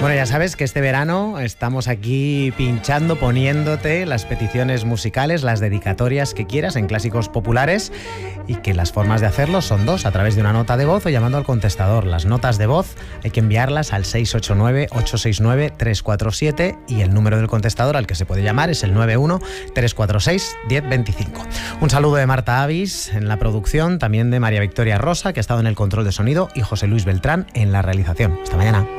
Bueno, ya sabes que este verano estamos aquí pinchando, poniéndote las peticiones musicales, las dedicatorias que quieras en clásicos populares, y que las formas de hacerlo son dos: a través de una nota de voz o llamando al contestador. Las notas de voz hay que enviarlas al 689-869-347 y el número del contestador al que se puede llamar es el 91-346-1025. Un saludo de Marta Avis en la producción, también de María Victoria Rosa, que ha estado en el control de sonido, y José Luis Beltrán en la realización. Hasta mañana.